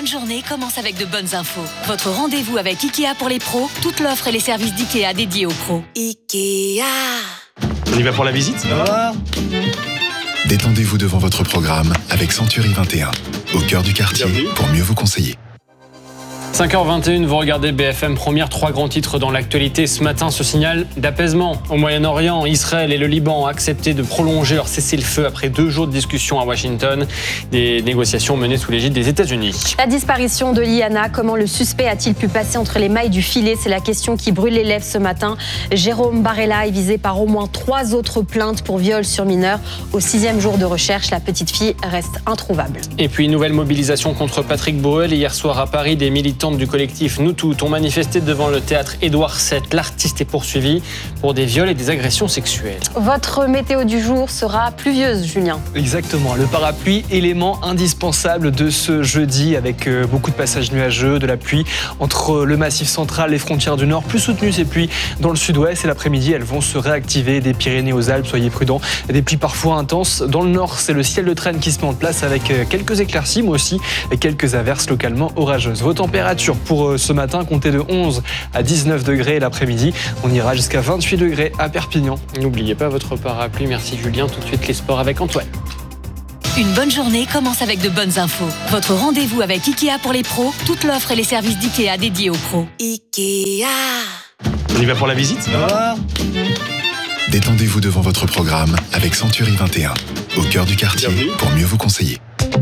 bonne journée commence avec de bonnes infos. Votre rendez-vous avec Ikea pour les pros, toute l'offre et les services d'Ikea dédiés aux pros. Ikea. On y va pour la visite ? Détendez-vous devant votre programme avec Century 21, au cœur du quartier, pour mieux vous conseiller. 5h21, vous regardez BFM Première, 3 grands titres dans l'actualité. Ce matin, ce signal d'apaisement au Moyen-Orient. Israël et le Liban ont accepté de prolonger leur cessez-le-feu après 2 jours de discussion à Washington. Des négociations menées sous l'égide des États-Unis. La disparition de Liana, comment le suspect a-t-il pu passer entre les mailles du filet ? C'est la question qui brûle les lèvres ce matin. Jérôme Barella est visé par au moins 3 autres plaintes pour viol sur mineur. Au 6e jour de recherche, la petite fille reste introuvable. Et puis, nouvelle mobilisation contre Patrick Bruel. Hier soir à Paris, des militants du collectif Nous Toutes ont manifesté devant le théâtre Édouard VII. L'artiste est poursuivi pour des viols et des agressions sexuelles. Votre météo du jour sera pluvieuse, Julien. Exactement, le parapluie, élément indispensable de ce jeudi avec beaucoup de passages nuageux, de la pluie entre le massif central, les frontières du nord, plus soutenues ces pluies dans le sud-ouest et l'après-midi elles vont se réactiver des Pyrénées aux Alpes, soyez prudents, des pluies parfois intenses. Dans le nord, c'est le ciel de traîne qui se met en place avec quelques éclaircies, mais aussi quelques averses localement orageuses. Vos températures pour ce matin, comptez de 11 à 19 degrés l'après-midi. On ira jusqu'à 28 degrés à Perpignan. N'oubliez pas votre parapluie. Merci Julien. Tout de suite les sports avec Antoine. Une bonne journée commence avec de bonnes infos. Votre rendez-vous avec Ikea pour les pros, toute l'offre et les services d'Ikea dédiés aux pros. Ikea. On y va pour la visite ? Détendez-vous devant votre programme avec Century 21, au cœur du quartier, pour mieux vous conseiller.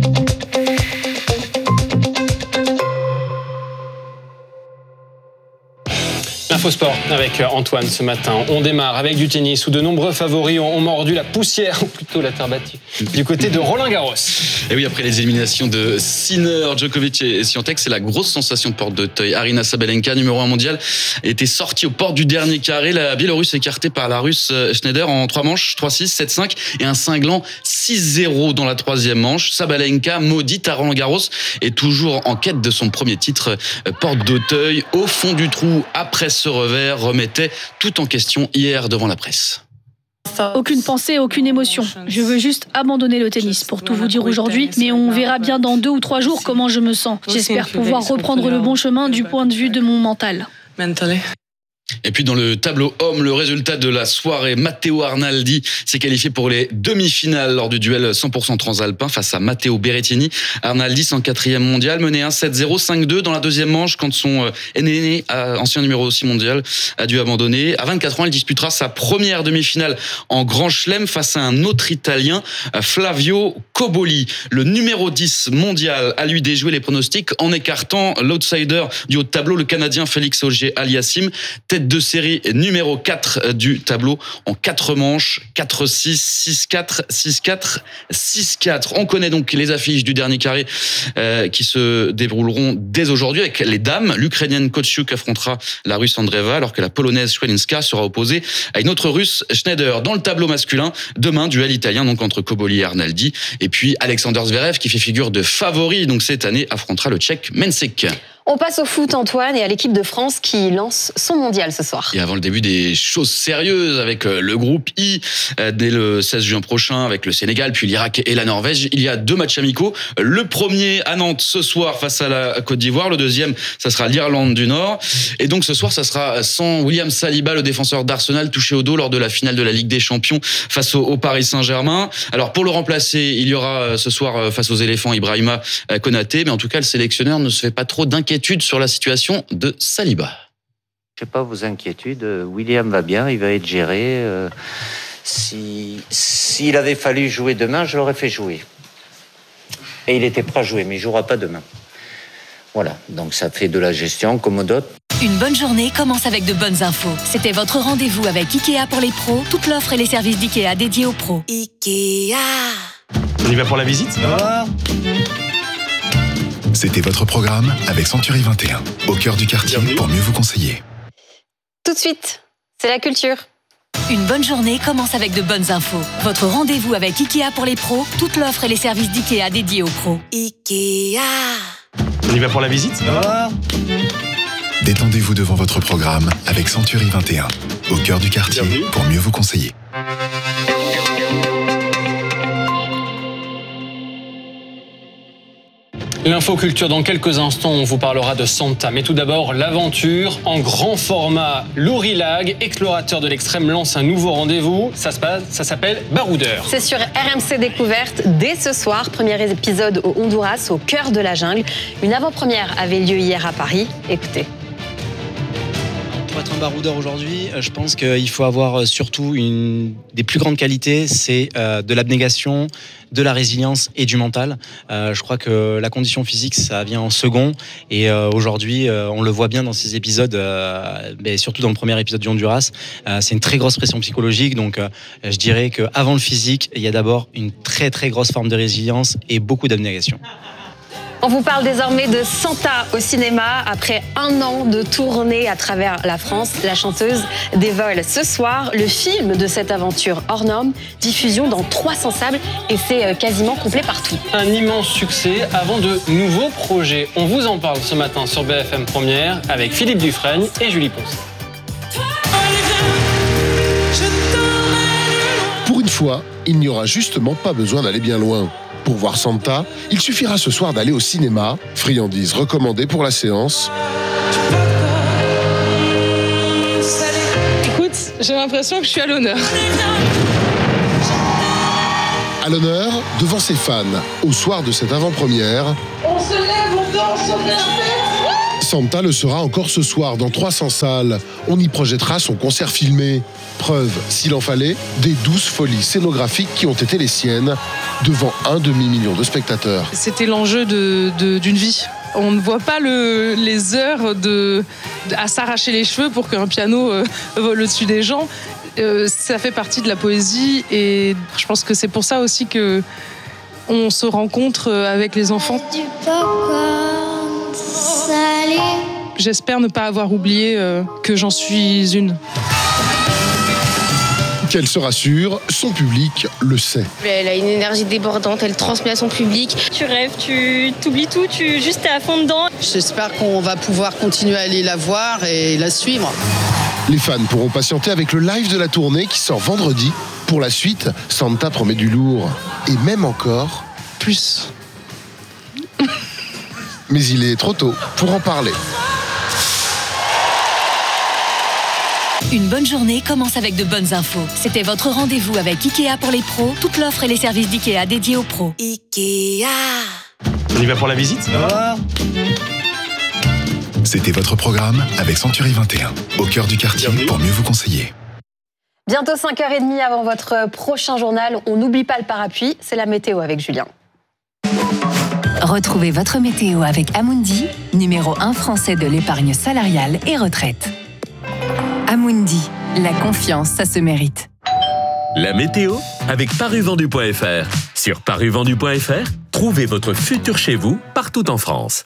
Info Sport avec Antoine ce matin. On démarre avec du tennis où de nombreux favoris ont mordu la poussière, ou plutôt la terre battue, du côté de Roland Garros. Et oui, après les éliminations de Sinner, Djokovic et Swiatek, c'est la grosse sensation de porte d'Auteuil. Aryna Sabalenka, numéro 1 mondial, était sortie aux portes du dernier carré. La Biélorusse écartée par la Russe Schneider en 3 manches, 3-6, 7-5 et un cinglant 6-0 dans la 3e manche. Sabalenka, maudite à Roland Garros, est toujours en quête de son premier titre. Porte d'Auteuil, au fond du trou, après ce revers, remettait tout en question hier devant la presse. Aucune pensée, aucune émotion. Je veux juste abandonner le tennis, pour tout vous dire aujourd'hui, mais on verra bien dans 2 ou 3 jours comment je me sens. J'espère pouvoir reprendre le bon chemin du point de vue de mon mental. Et puis dans le tableau homme, le résultat de la soirée, Matteo Arnaldi s'est qualifié pour les demi-finales lors du duel 100% transalpin face à Matteo Berrettini. Arnaldi, 104e mondial, menait 1-7-0, 5-2 dans la 2e manche quand son aîné, ancien numéro 6 mondial, a dû abandonner. À 24 ans, il disputera sa première demi-finale en Grand Chelem face à un autre Italien, Flavio Cobolli. Le numéro 10 mondial a lui déjoué les pronostics en écartant l'outsider du haut de tableau, le Canadien Félix Auger-Aliassime, tête de série numéro 4 du tableau en 4 manches, 4-6, 6-4, 6-4, 6-4. On connaît donc les affiches du dernier carré qui se dérouleront dès aujourd'hui avec les dames. L'Ukrainienne Kotsiuk affrontera la Russe Andreeva alors que la Polonaise Schwelinska sera opposée à une autre Russe, Schneider. Dans le tableau masculin, demain, duel italien donc entre Cobolli et Arnaldi. Et puis Alexander Zverev qui fait figure de favori donc cette année affrontera le Tchèque Mensik. On passe au foot, Antoine, et à l'équipe de France qui lance son mondial ce soir. Et avant le début des choses sérieuses avec le groupe I, dès le 16 juin prochain avec le Sénégal, puis l'Irak et la Norvège, il y a 2 matchs amicaux. Le premier à Nantes ce soir face à la Côte d'Ivoire. Le deuxième, ça sera l'Irlande du Nord. Et donc ce soir, ça sera sans William Saliba, le défenseur d'Arsenal, touché au dos lors de la finale de la Ligue des Champions face au Paris Saint-Germain. Alors pour le remplacer, il y aura ce soir face aux éléphants Ibrahima Konaté. Mais en tout cas, le sélectionneur ne se fait pas trop d'inquiétude sur la situation de Saliba. Je sais pas vos inquiétudes. William va bien, il va être géré. S'il avait fallu jouer demain, je l'aurais fait jouer. Et il était prêt à jouer, mais il jouera pas demain. Voilà, donc ça fait de la gestion comme d'autres. Une bonne journée commence avec de bonnes infos. C'était votre rendez-vous avec Ikea pour les pros, toute l'offre et les services d'Ikea dédiés aux pros. Ikea. On y va pour la visite ? C'était votre programme avec Century 21, au cœur du quartier, pour mieux vous conseiller. Tout de suite, c'est la culture. Une bonne journée commence avec de bonnes infos. Votre rendez-vous avec Ikea pour les pros, toute l'offre et les services d'Ikea dédiés aux pros. Ikea. On y va pour la visite ? Détendez-vous devant votre programme avec Century 21, au cœur du quartier, pour mieux vous conseiller. L'info culture dans quelques instants, on vous parlera de Santa. Mais tout d'abord, l'aventure en grand format. Laurie Lag, explorateur de l'extrême, lance un nouveau rendez-vous. Ça s'appelle Baroudeur. C'est sur RMC Découverte dès ce soir. Premier épisode au Honduras, au cœur de la jungle. Une avant-première avait lieu hier à Paris. Écoutez. Pour être un baroudeur aujourd'hui, je pense qu'il faut avoir surtout des plus grandes qualités, c'est de l'abnégation, de la résilience et du mental. Je crois que la condition physique, ça vient en second. Et aujourd'hui, on le voit bien dans ces épisodes, mais surtout dans le premier épisode du Honduras, c'est une très grosse pression psychologique. Donc, je dirais qu'avant le physique, il y a d'abord une très très grosse forme de résilience et beaucoup d'abnégation. On vous parle désormais de Santa au cinéma. Après un an de tournée à travers la France, la chanteuse dévole ce soir le film de cette aventure hors norme. Diffusion dans 300 salles et c'est quasiment complet partout. Un immense succès avant de nouveaux projets. On vous en parle ce matin sur BFM Première avec Philippe Dufresne et Julie Ponce. Pour une fois, il n'y aura justement pas besoin d'aller bien loin. Pour voir Santa, il suffira ce soir d'aller au cinéma, friandise recommandée pour la séance. Écoute, j'ai l'impression que je suis à l'honneur. À l'honneur, devant ses fans, au soir de cette avant-première. On se lève, on danse, on fait. Santa le sera encore ce soir dans 300 salles. On y projettera son concert filmé. Preuve, s'il en fallait, des 12 folies scénographiques qui ont été les siennes, devant 1,5 million de spectateurs. C'était l'enjeu d'une vie. On ne voit pas les heures à s'arracher les cheveux pour qu'un piano vole au-dessus des gens. Ça fait partie de la poésie et je pense que c'est pour ça aussi que on se rencontre avec les enfants. Du popcorn salé. J'espère ne pas avoir oublié que j'en suis une. Qu'elle se rassure, son public le sait. Elle a une énergie débordante, elle transmet à son public. Tu rêves, tu t'oublies tout, juste t'es à fond dedans. J'espère qu'on va pouvoir continuer à aller la voir et la suivre. Les fans pourront patienter avec le live de la tournée qui sort vendredi. Pour la suite, Santa promet du lourd. Et même encore... plus. Mais il est trop tôt pour en parler. Une bonne journée commence avec de bonnes infos. C'était votre rendez-vous avec Ikea pour les pros. Toute l'offre et les services d'Ikea dédiés aux pros. Ikea. On y va pour la visite ? C'était votre programme avec Century 21, au cœur du quartier pour mieux vous conseiller. Bientôt 5h30 avant votre prochain journal. On n'oublie pas le parapluie, c'est la météo avec Julien. Retrouvez votre météo avec Amundi, numéro 1 français de l'épargne salariale et retraite. Amundi, la confiance, ça se mérite. La météo avec paruvendu.fr. Sur paruvendu.fr, trouvez votre futur chez vous partout en France.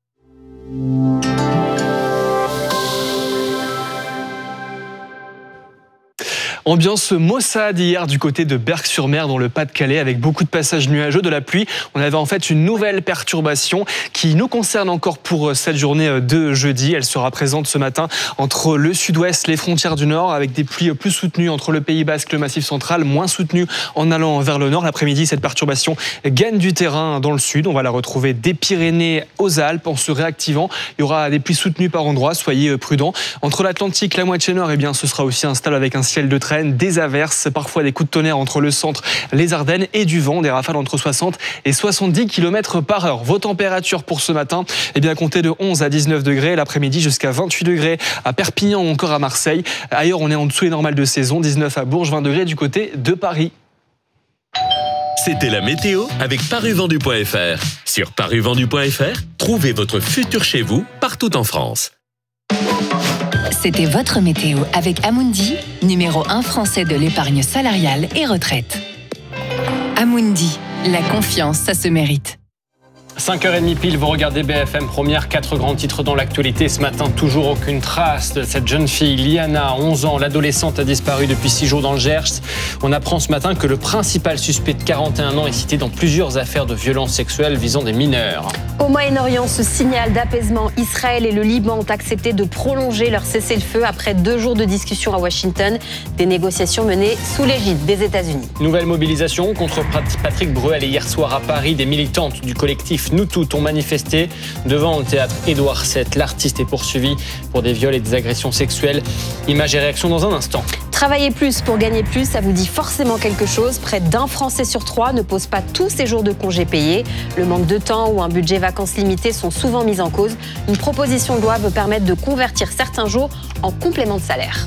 Ambiance maussade hier du côté de Berck-sur-Mer dans le Pas-de-Calais avec beaucoup de passages nuageux, de la pluie. On avait en fait une nouvelle perturbation qui nous concerne encore pour cette journée de jeudi. Elle sera présente ce matin entre le sud-ouest, les frontières du nord avec des pluies plus soutenues entre le Pays Basque et le Massif central, moins soutenues en allant vers le nord. L'après-midi, cette perturbation gagne du terrain dans le sud. On va la retrouver des Pyrénées aux Alpes en se réactivant. Il y aura des pluies soutenues par endroits, soyez prudents. Entre l'Atlantique, la moitié nord, ce sera aussi instable avec un ciel de traîne, des averses, parfois des coups de tonnerre entre le centre, les Ardennes et du vent, des rafales entre 60 et 70 km/h. Vos températures pour ce matin, comptez de 11 à 19 degrés, l'après-midi jusqu'à 28 degrés à Perpignan ou encore à Marseille. Ailleurs, on est en dessous des normales de saison, 19 à Bourges, 20 degrés du côté de Paris. C'était la météo avec paruvendu.fr. Sur paruvendu.fr, trouvez votre futur chez vous partout en France. C'était votre météo avec Amundi, numéro 1 français de l'épargne salariale et retraite. Amundi, la confiance, ça se mérite. 5h30 pile, vous regardez BFM Première, 4 grands titres dans l'actualité. Ce matin, toujours aucune trace de cette jeune fille, Liana, 11 ans. L'adolescente a disparu depuis 6 jours dans le Gers. On apprend ce matin que le principal suspect de 41 ans est cité dans plusieurs affaires de violences sexuelles visant des mineurs. Au Moyen-Orient, ce signal d'apaisement, Israël et le Liban ont accepté de prolonger leur cessez-le-feu après 2 jours de discussion à Washington. Des négociations menées sous l'égide des États-Unis. Nouvelle mobilisation contre Patrick Breuel hier soir à Paris. Des militantes du collectif Nous toutes ont manifesté devant le théâtre Édouard VII. L'artiste est poursuivi pour des viols et des agressions sexuelles. Images et réactions dans un instant. Travailler plus pour gagner plus, ça vous dit forcément quelque chose. Près d'un Français sur 3 ne pose pas tous ses jours de congés payés. Le manque de temps ou un budget vacances limité sont souvent mis en cause. Une proposition de loi veut permettre de convertir certains jours en complément de salaire.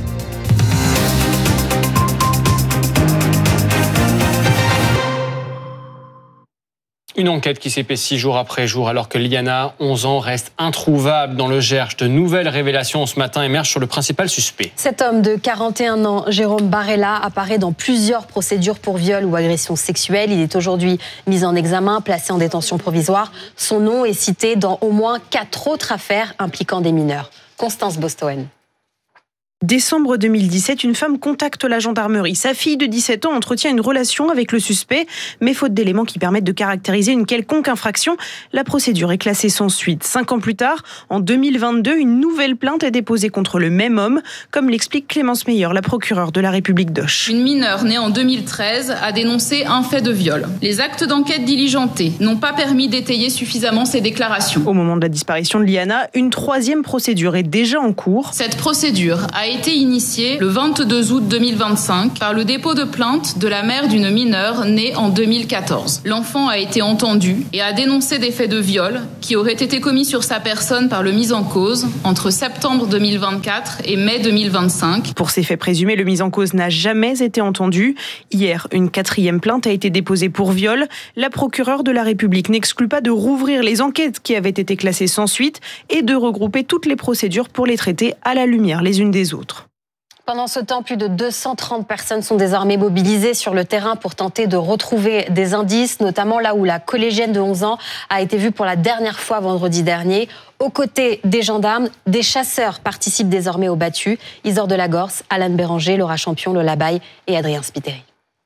Une enquête qui s'épaissit jour après jour alors que Liana, 11 ans, reste introuvable dans le Gers. De nouvelles révélations ce matin émergent sur le principal suspect. Cet homme de 41 ans, Jérôme Barella, apparaît dans plusieurs procédures pour viol ou agression sexuelle. Il est aujourd'hui mis en examen, placé en détention provisoire. Son nom est cité dans au moins 4 autres affaires impliquant des mineurs. Constance Bostoen. Décembre 2017, une femme contacte la gendarmerie. Sa fille de 17 ans entretient une relation avec le suspect, mais faute d'éléments qui permettent de caractériser une quelconque infraction, la procédure est classée sans suite. 5 ans plus tard, en 2022, une nouvelle plainte est déposée contre le même homme, comme l'explique Clémence Meyer, la procureure de la République d'Auch. Une mineure née en 2013 a dénoncé un fait de viol. Les actes d'enquête diligentés n'ont pas permis d'étayer suffisamment ces déclarations. Au moment de la disparition de Liana, une 3e procédure est déjà en cours. Cette procédure a été initiée le 22 août 2025 par le dépôt de plainte de la mère d'une mineure née en 2014. L'enfant a été entendu et a dénoncé des faits de viol qui auraient été commis sur sa personne par le mis en cause entre septembre 2024 et mai 2025. Pour ces faits présumés, le mis en cause n'a jamais été entendu. Hier, une 4e plainte a été déposée pour viol. La procureure de la République n'exclut pas de rouvrir les enquêtes qui avaient été classées sans suite et de regrouper toutes les procédures pour les traiter à la lumière les unes des autres. Pendant ce temps, plus de 230 personnes sont désormais mobilisées sur le terrain pour tenter de retrouver des indices, notamment là où la collégienne de 11 ans a été vue pour la dernière fois vendredi dernier. Aux côtés des gendarmes, des chasseurs participent désormais au battu. Isor de la Gorce, Alan Béranger, Laura Champion, Lola Baye et Adrien Spiteri.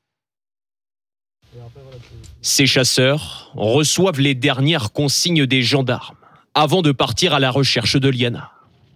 Ces chasseurs reçoivent les dernières consignes des gendarmes avant de partir à la recherche de Liana.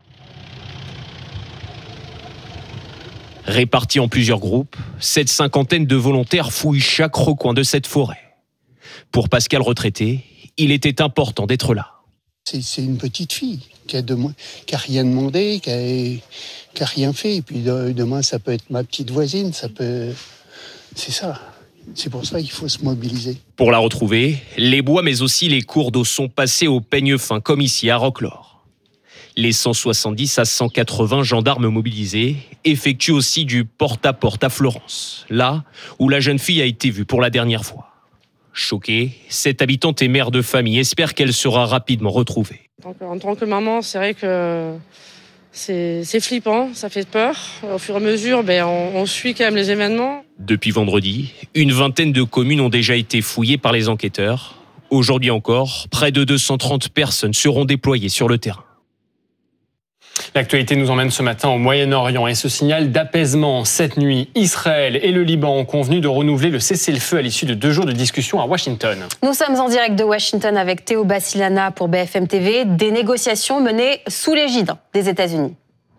Répartis en plusieurs groupes, cette cinquantaine de volontaires fouillent chaque recoin de cette forêt. Pour Pascal retraité, il était important d'être là. C'est une petite fille qui a rien demandé, qui a rien fait. Et puis demain, ça peut être ma petite voisine, c'est ça. C'est pour ça qu'il faut se mobiliser. Pour la retrouver, les bois mais aussi les cours d'eau sont passés au peigne fin, comme ici à Roquelaure. Les 170 à 180 gendarmes mobilisés effectuent aussi du porte-à-porte à Florence, là où la jeune fille a été vue pour la dernière fois. Choquée, cette habitante et mère de famille espère qu'elle sera rapidement retrouvée. En tant que maman, c'est vrai que c'est flippant, ça fait peur. Au fur et à mesure, on suit quand même les événements. Depuis vendredi, une vingtaine de communes ont déjà été fouillées par les enquêteurs. Aujourd'hui encore, près de 230 personnes seront déployées sur le terrain. L'actualité nous emmène ce matin au Moyen-Orient et ce signal d'apaisement. Cette nuit, Israël et le Liban ont convenu de renouveler le cessez-le-feu à l'issue de 2 jours de discussion à Washington. Nous sommes en direct de Washington avec Théo Basilana pour BFM TV. Des négociations menées sous l'égide des États-Unis.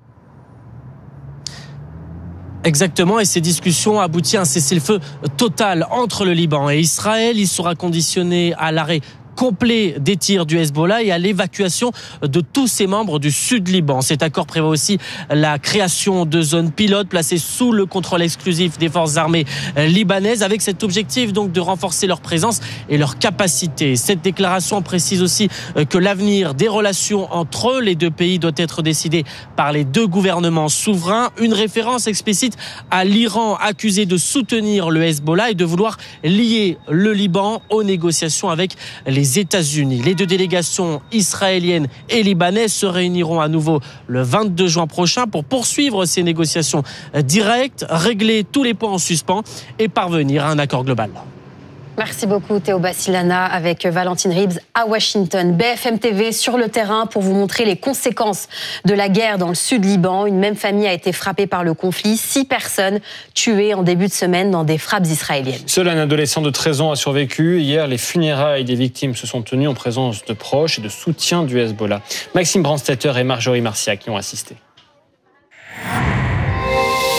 Exactement, et ces discussions aboutissent à un cessez-le-feu total entre le Liban et Israël. Il sera conditionné à l'arrêt complet des tirs du Hezbollah et à l'évacuation de tous ses membres du Sud-Liban. Cet accord prévoit aussi la création de zones pilotes placées sous le contrôle exclusif des forces armées libanaises, avec cet objectif donc de renforcer leur présence et leur capacité. Cette déclaration précise aussi que l'avenir des relations entre les deux pays doit être décidé par les deux gouvernements souverains. Une référence explicite à l'Iran, accusé de soutenir le Hezbollah et de vouloir lier le Liban aux négociations avec les États-Unis. Les deux délégations israéliennes et libanaises se réuniront à nouveau le 22 juin prochain pour poursuivre ces négociations directes, régler tous les points en suspens et parvenir à un accord global. Merci beaucoup Théo Basilana avec Valentine Ribs à Washington. BFM TV sur le terrain pour vous montrer les conséquences de la guerre dans le sud Liban. Une même famille a été frappée par le conflit. 6 personnes tuées en début de semaine dans des frappes israéliennes. Seul un adolescent de 13 ans a survécu. Hier, les funérailles des victimes se sont tenues en présence de proches et de soutien du Hezbollah. Maxime Brandstetter et Marjorie Marciac y ont assisté.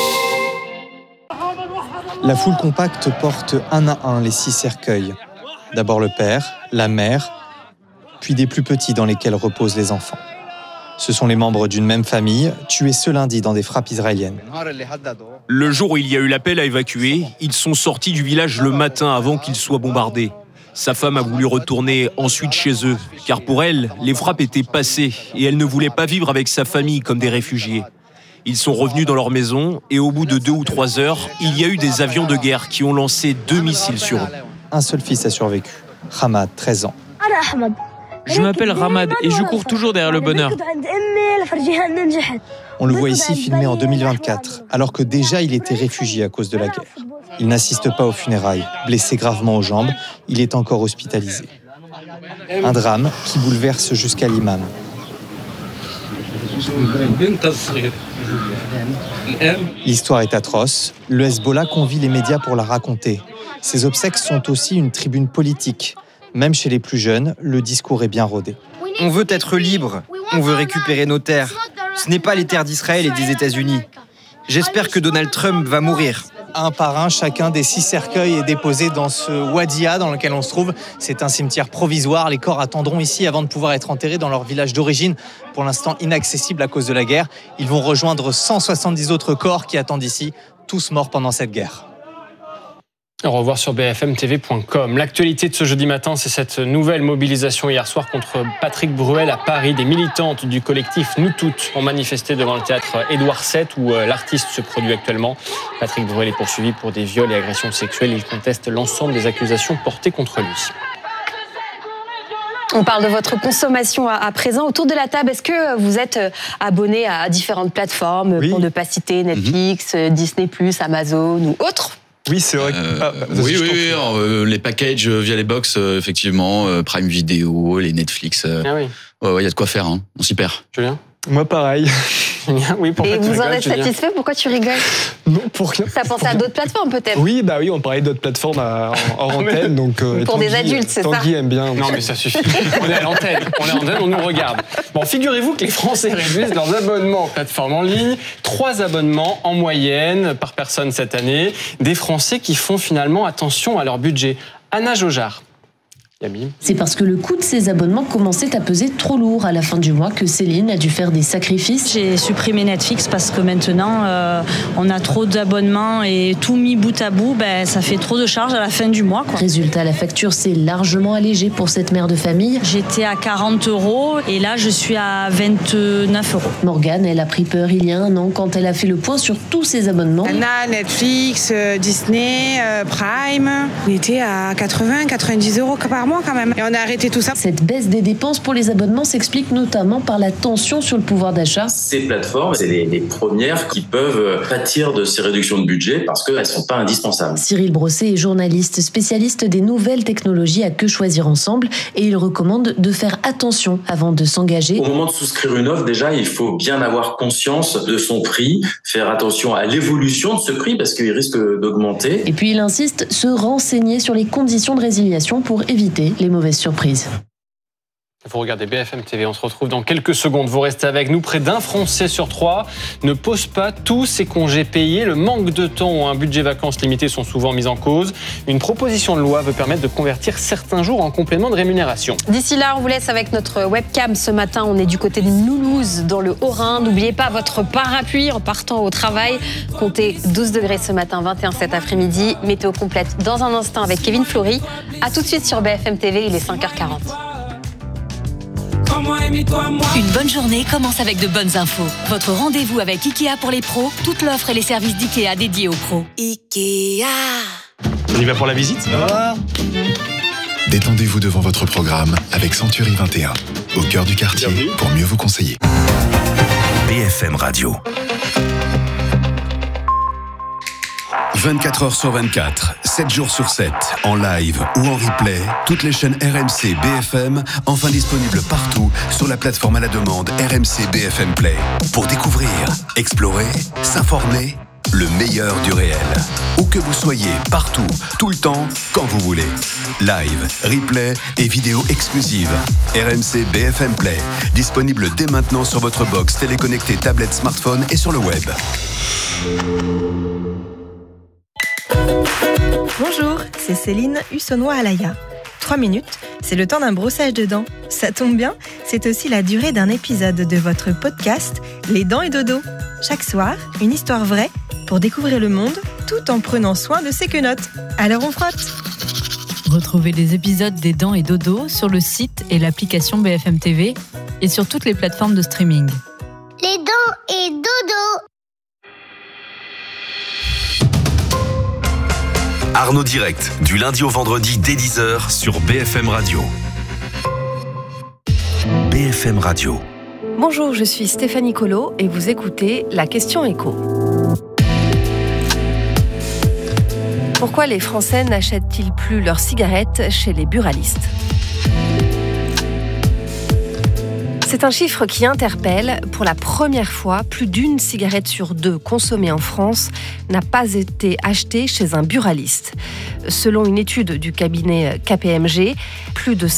La foule compacte porte un à un les 6 cercueils. D'abord le père, la mère, puis des plus petits dans lesquels reposent les enfants. Ce sont les membres d'une même famille, tués ce lundi dans des frappes israéliennes. Le jour où il y a eu l'appel à évacuer, ils sont sortis du village le matin avant qu'il soit bombardé. Sa femme a voulu retourner ensuite chez eux, car pour elle, les frappes étaient passées et elle ne voulait pas vivre avec sa famille comme des réfugiés. Ils sont revenus dans leur maison et au bout de 2 ou 3 heures, il y a eu des avions de guerre qui ont lancé 2 missiles sur eux. Un seul fils a survécu, Hamad, 13 ans. Je m'appelle Ramad et je cours toujours derrière le bonheur. On le voit ici filmé en 2024, alors que déjà il était réfugié à cause de la guerre. Il n'assiste pas aux funérailles. Blessé gravement aux jambes, il est encore hospitalisé. Un drame qui bouleverse jusqu'à l'imam. L'histoire est atroce. Le Hezbollah convie les médias pour la raconter. Ces obsèques sont aussi une tribune politique. Même chez les plus jeunes, le discours est bien rodé. On veut être libre, on veut récupérer nos terres. Ce n'est pas les terres d'Israël et des États-Unis. J'espère que Donald Trump va mourir. Un par un, chacun des 6 cercueils est déposé dans ce Wadia dans lequel on se trouve. C'est un cimetière provisoire. Les corps attendront ici avant de pouvoir être enterrés dans leur village d'origine, pour l'instant inaccessible à cause de la guerre. Ils vont rejoindre 170 autres corps qui attendent ici, tous morts pendant cette guerre. Au revoir sur bfmtv.com. L'actualité de ce jeudi matin, c'est cette nouvelle mobilisation hier soir contre Patrick Bruel à Paris. Des militantes du collectif Nous Toutes ont manifesté devant le théâtre Édouard VII où l'artiste se produit actuellement. Patrick Bruel est poursuivi pour des viols et agressions sexuelles. Il conteste l'ensemble des accusations portées contre lui. On parle de votre consommation à présent. Autour de la table, est-ce que vous êtes abonné à différentes plateformes, pour ne pas citer Netflix, Disney+, Amazon ou autres ? Oui, c'est vrai. Oui, les packages via les box, effectivement, Prime Video, les Netflix. Il y a de quoi faire, hein. On s'y perd. Julien ? Moi, pareil. Oui, et vous en êtes satisfait ? Pourquoi tu rigoles ? Non, pour rien. T'as pensé à d'autres plateformes, peut-être ? Oui, on parlait d'autres plateformes en antenne. Donc, pour des adultes, c'est ça ? Tanguy aime bien. Non, mais ça suffit. On est à l'antenne, on nous regarde. Bon, figurez-vous que les Français réduisent leurs abonnements aux plateformes en ligne. 3 abonnements en moyenne par personne cette année. Des Français qui font finalement attention à leur budget. Anna Jaujard. C'est parce que le coût de ces abonnements commençait à peser trop lourd à la fin du mois que Céline a dû faire des sacrifices. J'ai supprimé Netflix parce que maintenant on a trop d'abonnements et tout mis bout à bout, ça fait trop de charges à la fin du mois. Résultat, la facture s'est largement allégée pour cette mère de famille. J'étais à 40 € et là je suis à 29 €. Morgane, elle a pris peur il y a 1 an quand elle a fait le point sur tous ses abonnements. On a Netflix, Disney, Prime. On était à 80-90 € par mois quand même. Et on a arrêté tout ça. Cette baisse des dépenses pour les abonnements s'explique notamment par la tension sur le pouvoir d'achat. Ces plateformes, c'est les premières qui peuvent pâtir de ces réductions de budget parce qu'elles ne sont pas indispensables. Cyril Brosset est journaliste spécialiste des nouvelles technologies à Que Choisir Ensemble et il recommande de faire attention avant de s'engager. Au moment de souscrire une offre, déjà, il faut bien avoir conscience de son prix, faire attention à l'évolution de ce prix parce qu'il risque d'augmenter. Et puis il insiste, se renseigner sur les conditions de résiliation pour éviter les mauvaises surprises. Vous regardez BFM TV, on se retrouve dans quelques secondes. Vous restez avec nous. Près d'un Français sur 3 ne pose pas tous ses congés payés. Le manque de temps ou un budget vacances limité sont souvent mis en cause. Une proposition de loi veut permettre de convertir certains jours en complément de rémunération. D'ici là, on vous laisse avec notre webcam. Ce matin, on est du côté de Mulhouse, dans le Haut-Rhin. N'oubliez pas votre parapluie en partant au travail. Comptez 12 degrés ce matin, 21 cet après-midi. Météo complète dans un instant avec Kevin Flory. A tout de suite sur BFM TV, il est 5h40. Une bonne journée commence avec de bonnes infos. Votre rendez-vous avec Ikea pour les pros, toute l'offre et les services d'Ikea dédiés aux pros. Ikea. On y va pour la visite ? Détendez-vous devant votre programme avec Century 21, au cœur du quartier, pour mieux vous conseiller. BFM Radio. 24 heures sur 24, 7 jours sur 7, en live ou en replay, toutes les chaînes RMC BFM, enfin disponibles partout sur la plateforme à la demande RMC BFM Play. Pour découvrir, explorer, s'informer, le meilleur du réel. Où que vous soyez, partout, tout le temps, quand vous voulez. Live, replay et vidéos exclusives. RMC BFM Play, disponible dès maintenant sur votre box téléconnectée, tablette, smartphone et sur le web. Bonjour, c'est Céline Hussonnois-Alaya. 3 minutes, c'est le temps d'un brossage de dents. Ça tombe bien, c'est aussi la durée d'un épisode de votre podcast Les Dents et Dodo. Chaque soir, une histoire vraie pour découvrir le monde tout en prenant soin de ses quenottes. Alors on frotte. Retrouvez les épisodes des Dents et Dodo sur le site et l'application BFM TV et sur toutes les plateformes de streaming. Les Dents et Dodo. Arnaud Direct, du lundi au vendredi dès 10h sur BFM Radio. BFM Radio. Bonjour, je suis Stéphanie Colo et vous écoutez La Question Éco. Pourquoi les Français n'achètent-ils plus leurs cigarettes chez les buralistes ? C'est un chiffre qui interpelle. Pour la première fois, plus d'une cigarette sur 2 consommée en France n'a pas été achetée chez un buraliste. Selon une étude du cabinet KPMG, plus de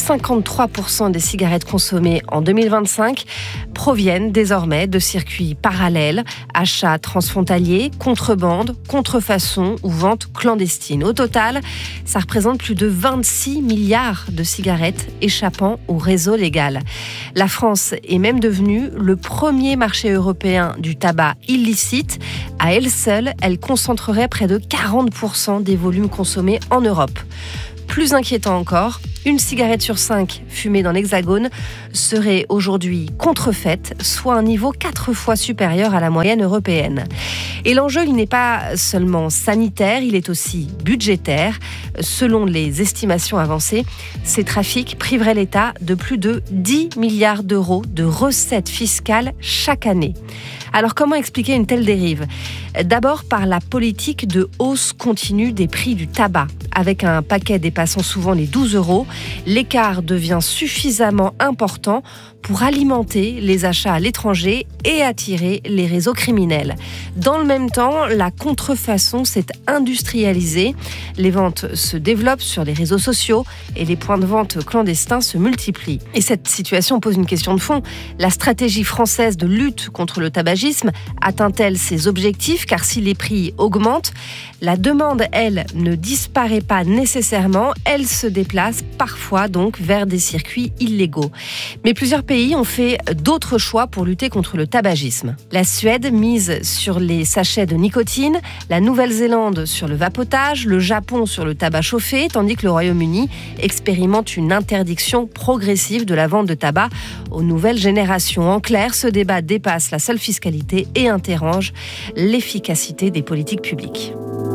53% des cigarettes consommées en 2025 proviennent désormais de circuits parallèles, achats transfrontaliers, contrebande, contrefaçon ou vente clandestine. Au total, ça représente plus de 26 milliards de cigarettes échappant au réseau légal. La France est même devenue le premier marché européen du tabac illicite. À elle seule, elle concentrerait près de 40% des volumes consommés en Europe. Plus inquiétant encore, une cigarette sur 5 fumée dans l'Hexagone serait aujourd'hui contrefaite, soit un niveau 4 fois supérieur à la moyenne européenne. Et l'enjeu, il n'est pas seulement sanitaire, il est aussi budgétaire. Selon les estimations avancées, ces trafics priveraient l'État de plus de 10 milliards d'euros de recettes fiscales chaque année. Alors comment expliquer une telle dérive ? D'abord par la politique de hausse continue des prix du tabac. Avec un paquet dépassant souvent les 12 €, l'écart devient suffisamment important pour alimenter les achats à l'étranger et attirer les réseaux criminels. Dans le même temps, la contrefaçon s'est industrialisée. Les ventes se développent sur les réseaux sociaux et les points de vente clandestins se multiplient. Et cette situation pose une question de fond. La stratégie française de lutte contre le tabagisme atteint-elle ses objectifs ? Car si les prix augmentent, la demande, elle, ne disparaît pas nécessairement. Elle se déplace parfois donc vers des circuits illégaux. Mais plusieurs pays ont fait d'autres choix pour lutter contre le tabagisme. La Suède mise sur les sachets de nicotine, la Nouvelle-Zélande sur le vapotage, le Japon sur le tabac chauffé, tandis que le Royaume-Uni expérimente une interdiction progressive de la vente de tabac aux nouvelles générations. En clair, ce débat dépasse la seule fiscalité et interroge l'efficacité des politiques publiques.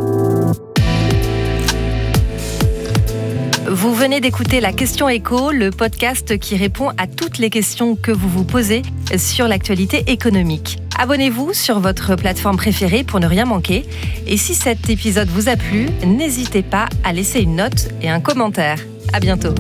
Vous venez d'écouter La Question Éco, le podcast qui répond à toutes les questions que vous vous posez sur l'actualité économique. Abonnez-vous sur votre plateforme préférée pour ne rien manquer. Et si cet épisode vous a plu, n'hésitez pas à laisser une note et un commentaire. À bientôt.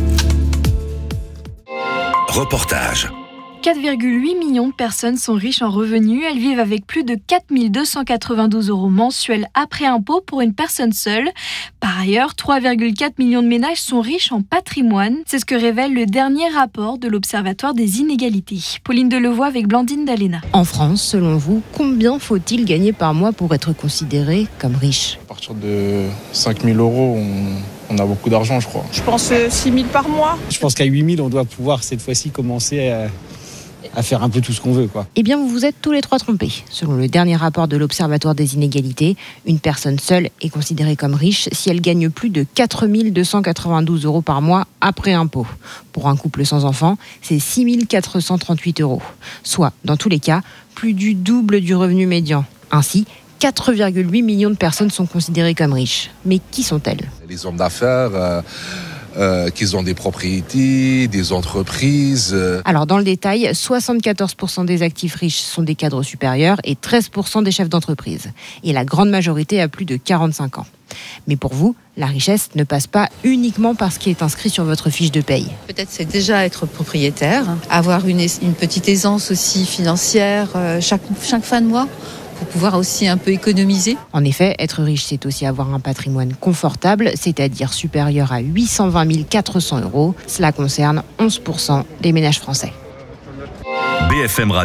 Reportage. 4,8 millions de personnes sont riches en revenus. Elles vivent avec plus de 4 292 € mensuels après impôt pour une personne seule. Par ailleurs, 3,4 millions de ménages sont riches en patrimoine. C'est ce que révèle le dernier rapport de l'Observatoire des inégalités. Pauline Delevoye avec Blandine Dalena. En France, selon vous, combien faut-il gagner par mois pour être considéré comme riche ? À partir de 5 000 €, on a beaucoup d'argent, je crois. Je pense 6 000 par mois. Je pense qu'à 8 000, on doit pouvoir cette fois-ci commencer à faire un peu tout ce qu'on veut, quoi. Eh bien, vous vous êtes tous les trois trompés. Selon le dernier rapport de l'Observatoire des inégalités, une personne seule est considérée comme riche si elle gagne plus de 4 292 € par mois après impôt. Pour un couple sans enfant, c'est 6 438 €, soit, dans tous les cas, plus du double du revenu médian. Ainsi, 4,8 millions de personnes sont considérées comme riches. Mais qui sont-elles ? Les hommes d'affaires... qu'ils ont des propriétés, des entreprises. Alors dans le détail, 74% des actifs riches sont des cadres supérieurs et 13% des chefs d'entreprise. Et la grande majorité a plus de 45 ans. Mais pour vous, la richesse ne passe pas uniquement par ce qui est inscrit sur votre fiche de paye. Peut-être c'est déjà être propriétaire, avoir une petite aisance aussi financière chaque fin de mois, pour pouvoir aussi un peu économiser. En effet, être riche, c'est aussi avoir un patrimoine confortable, c'est-à-dire supérieur à 820 400 €. Cela concerne 11% des ménages français. BFM Radio,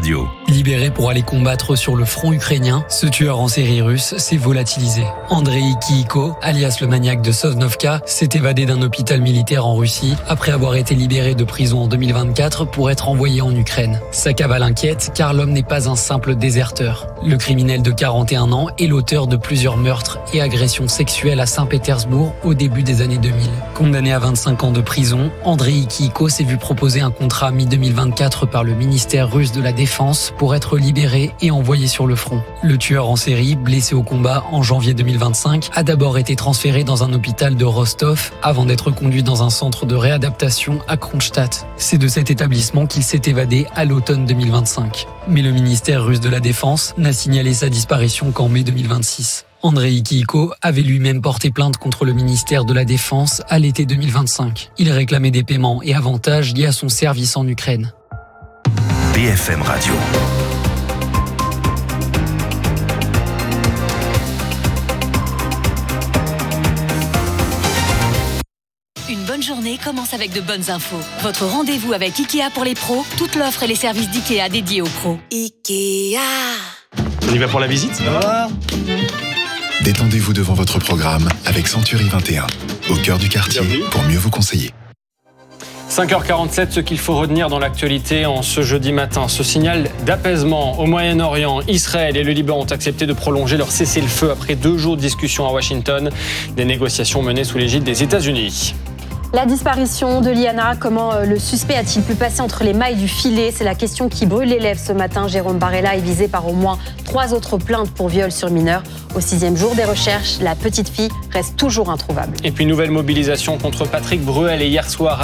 Libéré pour aller combattre sur le front ukrainien, ce tueur en série russe s'est volatilisé. Andrei Kiiko, alias le maniaque de Sosnovka, s'est évadé d'un hôpital militaire en Russie après avoir été libéré de prison en 2024 pour être envoyé en Ukraine. Sa cavale inquiète car l'homme n'est pas un simple déserteur. Le criminel de 41 ans est l'auteur de plusieurs meurtres et agressions sexuelles à Saint-Pétersbourg au début des années 2000. Condamné à 25 ans de prison, Andrei Kiiko s'est vu proposer un contrat mi-2024 par le ministère russe de la Défense pour être libéré et envoyé sur le front. Le tueur en série, blessé au combat en janvier 2025, a d'abord été transféré dans un hôpital de Rostov avant d'être conduit dans un centre de réadaptation à Kronstadt. C'est de cet établissement qu'il s'est évadé à l'automne 2025. Mais le ministère russe de la Défense n'a signalé sa disparition qu'en mai 2026. Andrei Kiiko avait lui-même porté plainte contre le ministère de la Défense à l'été 2025. Il réclamait des paiements et avantages liés à son service en Ukraine. BFM Radio. Une bonne journée commence avec de bonnes infos. Votre rendez-vous avec Ikea pour les pros, toute l'offre et les services d'Ikea dédiés aux pros. Ikea. On y va pour la visite ? Détendez-vous devant votre programme avec Century 21, au cœur du quartier, pour mieux vous conseiller. 5h47, ce qu'il faut retenir dans l'actualité en ce jeudi matin. Ce signal d'apaisement au Moyen-Orient. Israël et le Liban ont accepté de prolonger leur cessez-le-feu après 2 jours de discussion à Washington. Des négociations menées sous l'égide des États-Unis. La disparition de Liana, comment le suspect a-t-il pu passer entre les mailles du filet? C'est la question qui brûle les lèvres ce matin. Jérôme Barella est visé par au moins 3 autres plaintes pour viol sur mineur. Au 6e jour des recherches, la petite fille reste toujours introuvable. Et puis nouvelle mobilisation contre Patrick Bruel et hier soir